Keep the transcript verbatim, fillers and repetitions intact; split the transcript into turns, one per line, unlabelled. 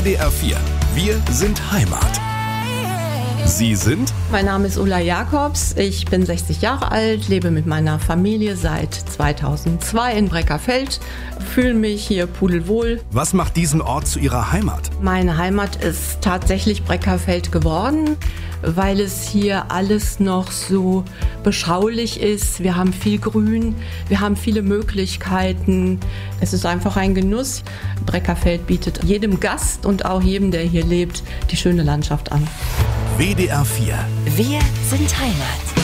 W D R vier. Wir sind Heimat. Sie sind?
Mein Name ist Ulla Jakobs, ich bin sechzig Jahre alt, lebe mit meiner Familie seit zweitausendzwei in Breckerfeld, fühle mich hier pudelwohl.
Was macht diesen Ort zu Ihrer Heimat?
Meine Heimat ist tatsächlich Breckerfeld geworden, weil es hier alles noch so beschaulich ist. Wir haben viel Grün, wir haben viele Möglichkeiten. Es ist einfach ein Genuss. Breckerfeld bietet jedem Gast und auch jedem, der hier lebt, die schöne Landschaft an.
W D R vier.
Wir sind Heimat.